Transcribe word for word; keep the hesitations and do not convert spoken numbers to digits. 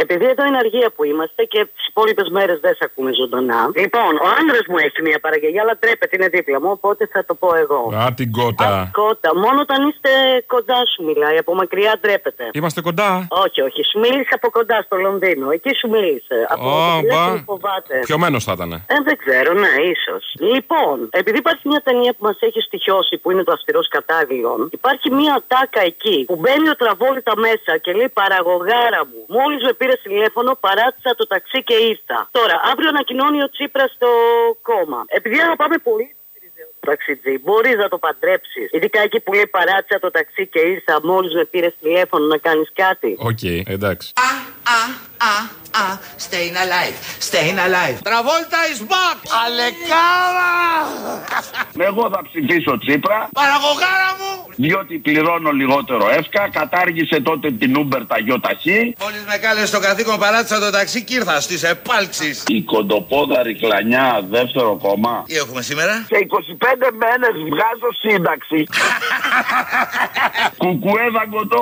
επειδή εδώ είναι αργία που είμαστε και τις υπόλοιπες μέρες δεν σε ακούμε ζωντανά. Λοιπόν, ο άντρας μου έχει μια παραγγελία, αλλά τρέπεται, είναι δίπλα μου, οπότε θα το πω εγώ. Α, την κότα. Α, κότα. Μόνο όταν είστε κοντά σου μιλάει, από μακριά ντρέπεται. Είμαστε κοντά. Όχι, όχι, σου μίλησε από κοντά στο Λονδίνο. Εκεί σου μίλησε. Από μακριά σου φοβάται. Πιωμένος θα ήταν. Ε, δεν ξέρω, ναι, ίσως. Λοιπόν, επειδή υπάρχει μια ταινία που μας έχει στοιχιώσει που είναι το Αυστηρός Κατάγλιον, υπάρχει μια τάκα εκεί που μπαίνει ο Τραβόλτα μέσα και λέει παραγωγάρα μου. Μόλις με πήρε τηλέφωνο, παράτησα το ταξί και ήρθα. Τώρα, αύριο ανακοινώνει ο Τσίπρας στο κόμμα. Επειδή αγαπάμε πολύ το ταξιτζή, μπορείς να το παντρέψεις. Ειδικά εκεί που λέει παράτησα το ταξί και ήρθα, μόλις με πήρε τηλέφωνο να κάνεις κάτι. Οκ, okay, εντάξει. Α, α, α, α, staying alive, staying alive. Travolta is back! Αλεκάρα! Εγώ θα ψηφίσω Τσίπρα. Παραγωγάρα μου! Διότι πληρώνω λιγότερο εύκα, κατάργησε τότε την Uber τα γιοταχή. Μόλις με κάλεσε στο καθήκον παράτησα το ταξί και ήρθα στις επάλξεις. Η κοντοπόδαρη κλανιά δεύτερο κόμμα. Τι έχουμε σήμερα? Σε είκοσι πέντε μέρες βγάζω σύνταξη. Κουκουέ δαγκωτό.